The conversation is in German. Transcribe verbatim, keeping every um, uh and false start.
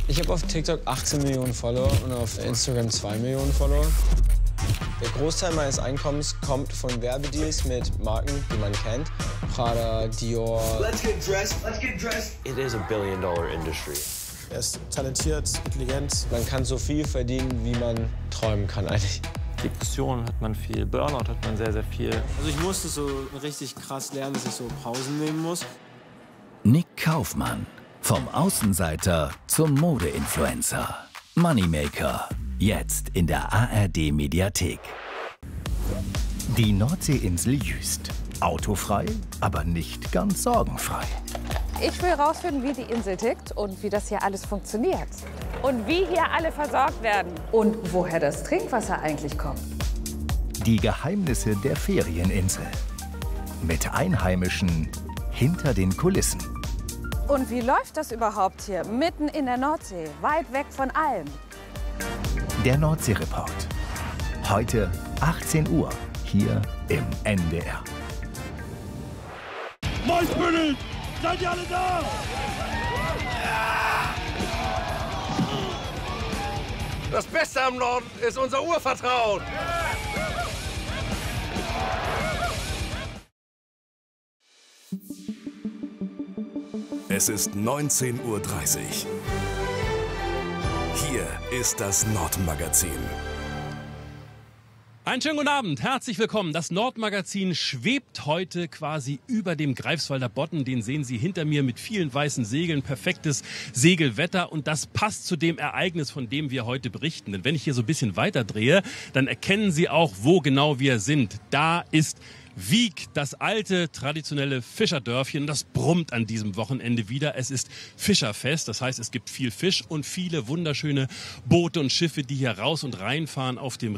Ich habe auf TikTok achtzehn Millionen Follower und auf Instagram zwei Millionen Follower. Der Großteil meines Einkommens kommt von Werbedeals mit Marken, die man kennt. Prada, Dior. Let's get dressed. Let's get dressed. It is a billion dollar industry. Er ist talentiert, intelligent. Man kann so viel verdienen, wie man träumen kann eigentlich. Depressionen hat man viel, Burnout hat man sehr, sehr viel. Also ich musste so richtig krass lernen, dass ich so Pausen nehmen muss. Nick Kaufmann. Vom Außenseiter zum Mode-Influencer. Moneymaker. Jetzt in der A R D-Mediathek. Die Nordseeinsel Jüst. Autofrei, aber nicht ganz sorgenfrei. Ich will herausfinden, wie die Insel tickt und wie das hier alles funktioniert. Und wie hier alle versorgt werden. Und woher das Trinkwasser eigentlich kommt. Die Geheimnisse der Ferieninsel. Mit Einheimischen hinter den Kulissen. Und wie läuft das überhaupt hier, mitten in der Nordsee, weit weg von allem? Der Nordsee-Report. Heute achtzehn Uhr, hier im N D R. Moisbüttel! Seid ihr alle da? Das Beste am Norden ist unser Urvertrauen. Es ist neunzehn Uhr dreißig. Hier ist das Nordmagazin. Einen schönen guten Abend, herzlich willkommen. Das Nordmagazin schwebt heute quasi über dem Greifswalder Bodden. Den sehen Sie hinter mir mit vielen weißen Segeln, perfektes Segelwetter. Und das passt zu dem Ereignis, von dem wir heute berichten. Denn wenn ich hier so ein bisschen weiter drehe, dann erkennen Sie auch, wo genau wir sind. Da ist Wiek, das alte, traditionelle Fischerdörfchen, das brummt an diesem Wochenende wieder. Es ist Fischerfest, das heißt, es gibt viel Fisch und viele wunderschöne Boote und Schiffe, die hier raus und reinfahren auf dem